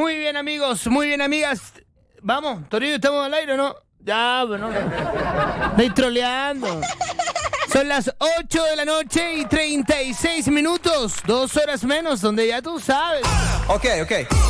Muy bien, amigos, muy bien, amigas. Vamos, Toribio, ¿estamos al aire o no? Ya, bueno, estoy troleando. Son las 8 de la noche y 36 minutos, 2 horas menos, donde ya tú sabes. Ok.